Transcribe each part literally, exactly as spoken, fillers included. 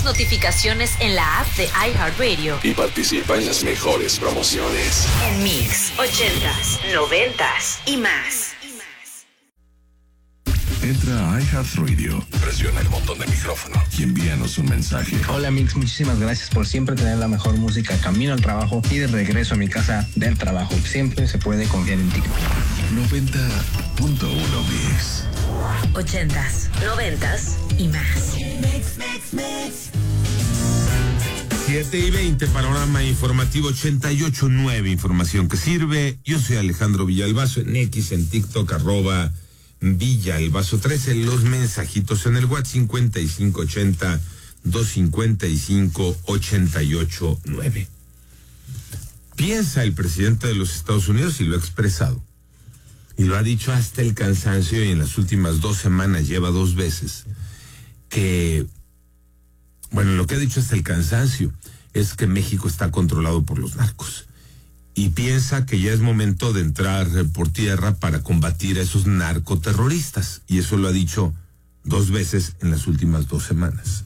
notificaciones en la app de iHeartRadio. Y participa en las mejores promociones. En Mix, ochentas, noventas y más. Entra a iHeartRadio, presiona el botón de micrófono y envíanos un mensaje. Hola Mix, muchísimas gracias por siempre tener la mejor música camino al trabajo y de regreso a mi casa del trabajo. Siempre se puede confiar en ti. noventa punto uno Mix. Ochentas, noventas y más. siete y veinte, panorama informativo ochenta y ocho punto nueve, información que sirve. Yo soy Alejandro Villalbazo, en X, en TikTok, arroba Villalbazo trece, los mensajitos en el WhatsApp cincuenta y cinco ochenta, doscientos cincuenta y cinco, ochenta y ocho nueve. Piensa el presidente de los Estados Unidos, y lo ha expresado, y lo ha dicho hasta el cansancio, y en las últimas dos semanas lleva dos veces, que, bueno, lo que ha dicho hasta el cansancio es que México está controlado por los narcos. Y piensa que ya es momento de entrar por tierra para combatir a esos narcoterroristas. Y eso lo ha dicho dos veces en las últimas dos semanas.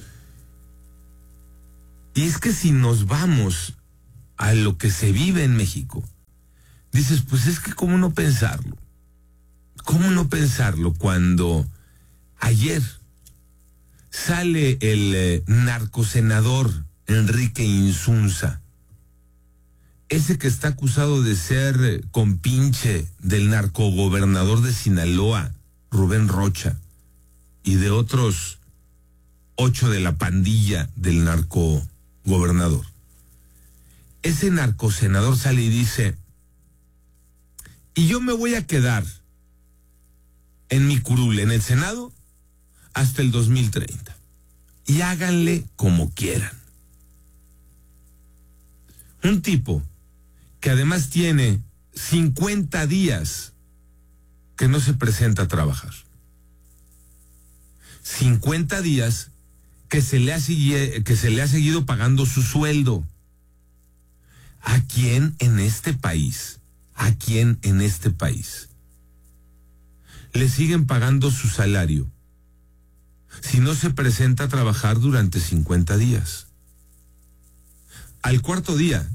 Y es que si nos vamos a lo que se vive en México, dices, pues es que cómo no pensarlo. ¿Cómo no pensarlo cuando ayer sale el eh, narcosenador Enrique Insunza, ese que está acusado de ser compinche del narcogobernador de Sinaloa, Rubén Rocha, y de otros ocho de la pandilla del narcogobernador? Ese narcosenador sale y dice, y yo me voy a quedar en mi curul, en el Senado, hasta el dos mil treinta. Y háganle como quieran. Un tipo que además tiene cincuenta días que no se presenta a trabajar. cincuenta días que se le ha, que se le ha seguido pagando su sueldo. ¿A quién en este país? ¿A quién en este país le siguen pagando su salario si no se presenta a trabajar durante cincuenta días? Al cuarto día